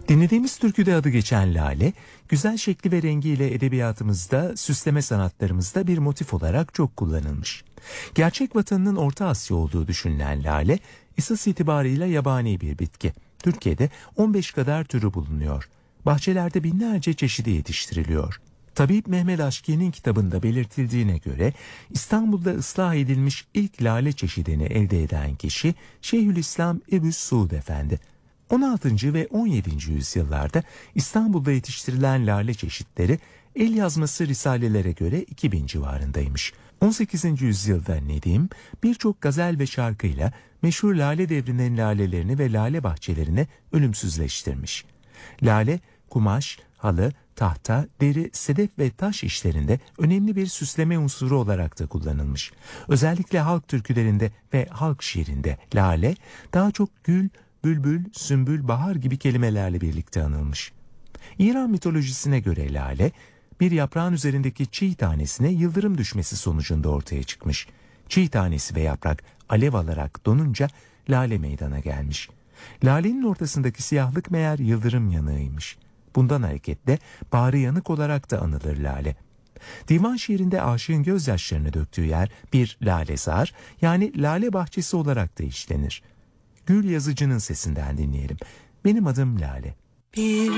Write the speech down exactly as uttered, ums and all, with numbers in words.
Dinlediğimiz türküde adı geçen lale, güzel şekli ve rengiyle edebiyatımızda, süsleme sanatlarımızda bir motif olarak çok kullanılmış. Gerçek vatanının Orta Asya olduğu düşünülen lale, esas itibarıyla yabani bir bitki. Türkiye'de on beş kadar türü bulunuyor. Bahçelerde binlerce çeşidi yetiştiriliyor. Tabip Mehmet Aşki'nin kitabında belirtildiğine göre İstanbul'da ıslah edilmiş ilk lale çeşidini elde eden kişi Şeyhülislam Ebu Suud Efendi. on altıncı ve on yedinci yüzyıllarda İstanbul'da yetiştirilen lale çeşitleri el yazması risalelere göre iki bin civarındaymış. on sekizinci yüzyılda Nedim birçok gazel ve şarkıyla meşhur lale devrinin lalelerini ve lale bahçelerini ölümsüzleştirmiş. Lale, kumaş, halı, tahta, deri, sedef ve taş işlerinde önemli bir süsleme unsuru olarak da kullanılmış. Özellikle halk türkülerinde ve halk şiirinde lale daha çok gül, bülbül, sümbül, bahar gibi kelimelerle birlikte anılmış. İran mitolojisine göre lale, bir yaprağın üzerindeki çiğ tanesine yıldırım düşmesi sonucunda ortaya çıkmış. Çiğ tanesi ve yaprak alev alarak donunca lale meydana gelmiş. Lalenin ortasındaki siyahlık meğer yıldırım yanığıymış. Bundan hareketle bağrı yanık olarak da anılır lale. Divan şiirinde aşığın gözyaşlarını döktüğü yer bir lalezar, yani lale bahçesi olarak da işlenir. Gül Yazıcı'nın sesinden dinleyelim. Benim adım Lale. Bir